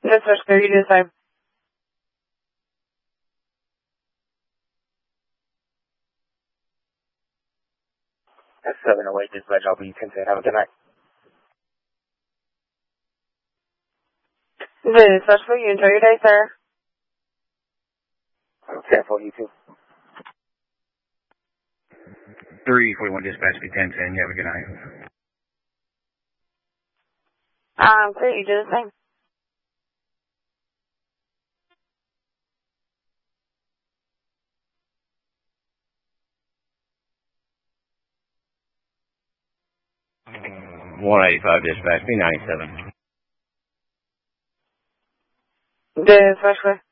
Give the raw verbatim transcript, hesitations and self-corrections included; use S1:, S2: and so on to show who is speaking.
S1: Dispatch clear, you do the same.
S2: That's seven oh eight dispatch, I'll be ten ten. Have a good night.
S1: Dispatch clear, you enjoy your day, sir.
S2: ten four, you too.
S3: three forty-one dispatch, be ten ten. You have a good night.
S1: Um, clear, you do the same.
S3: one eighty-five dispatch, be ninety-seven.
S1: Dispatch clear.